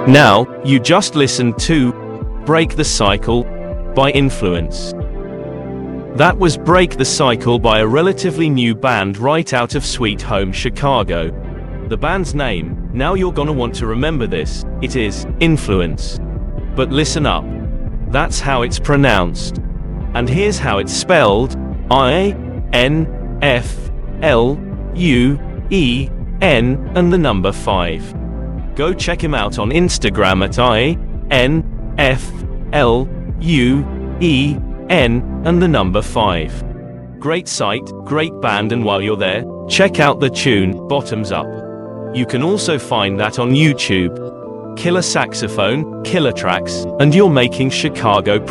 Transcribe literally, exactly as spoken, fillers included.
Now, you just listened to Break the Cycle by Influence. That was Break the Cycle by a relatively new band right out of Sweet Home Chicago. The band's name, now you're gonna want to remember this, it is Influence. But listen up. That's how it's pronounced. And here's how it's spelled: I N F L U E N and the number five. Go check him out on Instagram at I N F L U E N and the number five. Great site, great band, and while you're there, check out the tune, Bottoms Up. You can also find that on YouTube. Killer saxophone, killer tracks, and you're making Chicago